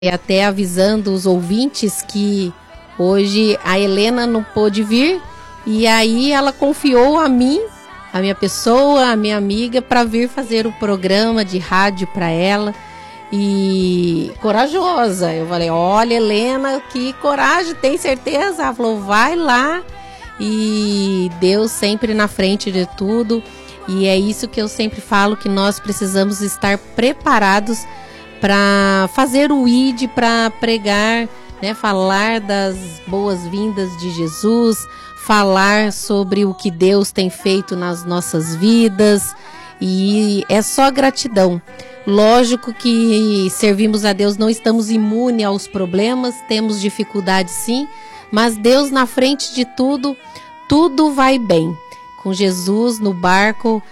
E até avisando os ouvintes que hoje a Helena não pôde vir e aí ela confiou a mim, a minha pessoa, a minha amiga, para vir fazer o programa de rádio para ela. E corajosa, eu falei, olha Helena, que coragem, tem certeza? Ela falou, vai lá. E Deus sempre na frente de tudo. E é isso que eu sempre falo, que nós precisamos estar preparados para fazer o ID, para pregar, né, falar das boas-vindas de Jesus, falar sobre o que Deus tem feito nas nossas vidas, e é só gratidão. Lógico que servimos a Deus, não estamos imunes aos problemas, temos dificuldades sim, mas Deus na frente de tudo, tudo vai bem. Com Jesus no barco,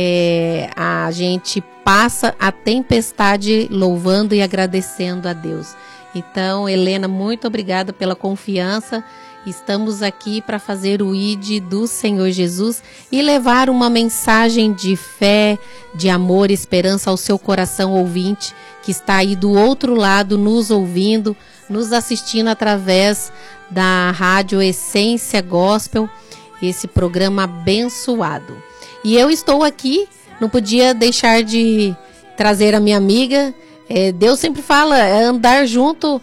a gente passa a tempestade louvando e agradecendo a Deus. Então, Helena, muito obrigada pela confiança. Estamos aqui para fazer o ID do Senhor Jesus e levar uma mensagem de fé, de amor e esperança ao seu coração ouvinte, que está aí do outro lado nos ouvindo, nos assistindo através da rádio Essência Gospel, esse programa abençoado. E eu estou aqui, não podia deixar de trazer a minha amiga. Deus sempre fala, andar junto,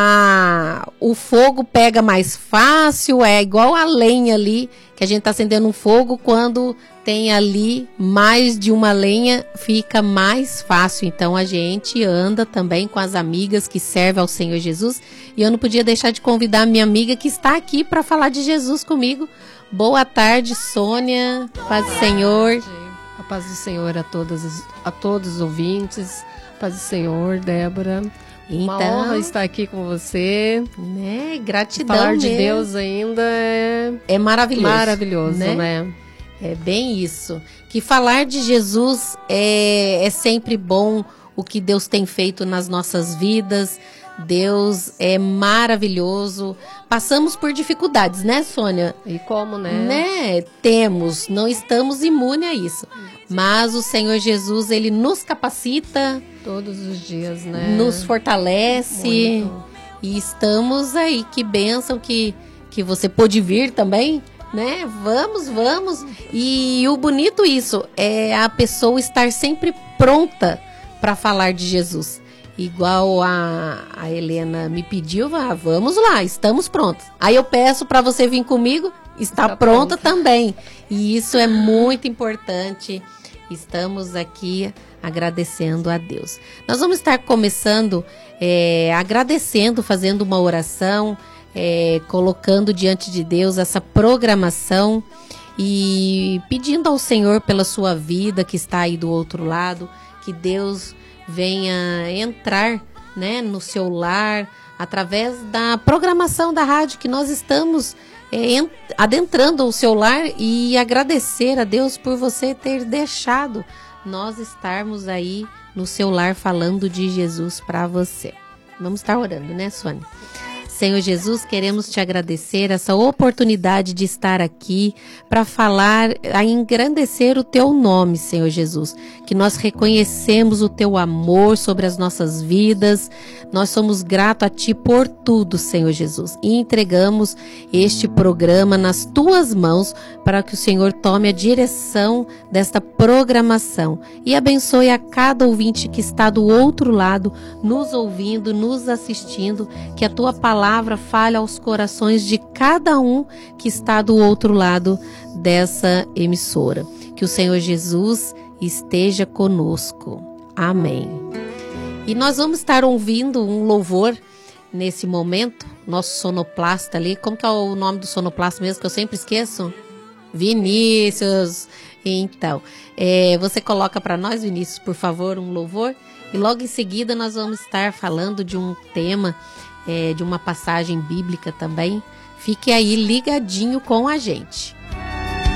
o fogo pega mais fácil, é igual a lenha ali, que a gente está acendendo um fogo, quando tem ali mais de uma lenha, fica mais fácil. Então a gente anda também com as amigas que servem ao Senhor Jesus, e eu não podia deixar de convidar a minha amiga que está aqui para falar de Jesus comigo. Boa tarde, Sônia, paz do Senhor. A paz do Senhor a todos os ouvintes, paz do Senhor, Débora. Então, uma honra estar aqui com você. Né? Gratidão. Falar mesmo. de Deus ainda é maravilhoso. Maravilhoso, né? É bem isso. Que falar de Jesus é sempre bom, o que Deus tem feito nas nossas vidas. Deus é maravilhoso. Passamos por dificuldades, né, Sônia? E como, né? Temos, não estamos imunes a isso. Mas o Senhor Jesus, Ele nos capacita. Todos os dias, né? Nos fortalece. Muito. E estamos aí. Que bênção que você pôde vir também, né? Vamos. E o bonito isso, é a pessoa estar sempre pronta para falar de Jesus. Igual a Helena me pediu, vamos lá, estamos prontos. Aí eu peço para você vir comigo, está pronta também. E isso é muito importante. Estamos aqui agradecendo a Deus. Nós vamos estar começando agradecendo, fazendo uma oração, colocando diante de Deus essa programação e pedindo ao Senhor pela sua vida que está aí do outro lado, que Deus venha entrar, né, no seu lar, através da programação da rádio, que nós estamos adentrando o seu lar, e agradecer a Deus por você ter deixado nós estarmos aí no seu lar falando de Jesus para você. Vamos estar orando, né, Sônia? Senhor Jesus, queremos te agradecer essa oportunidade de estar aqui para falar, a engrandecer o teu nome, Senhor Jesus, que nós reconhecemos o teu amor sobre as nossas vidas. Nós somos gratos a ti por tudo, Senhor Jesus, e entregamos este programa nas tuas mãos para que o Senhor tome a direção desta programação e abençoe a cada ouvinte que está do outro lado, nos ouvindo, nos assistindo, que a tua palavra fale aos corações de cada um que está do outro lado dessa emissora. Que o Senhor Jesus esteja conosco. Amém. E nós vamos estar ouvindo um louvor nesse momento. Nosso sonoplasta ali, como que é o nome do sonoplasta mesmo, que eu sempre esqueço? Vinícius. Então, você coloca para nós, Vinícius, por favor, um louvor. E logo em seguida nós vamos estar falando de um tema, de uma passagem bíblica também. Fique aí ligadinho com a gente.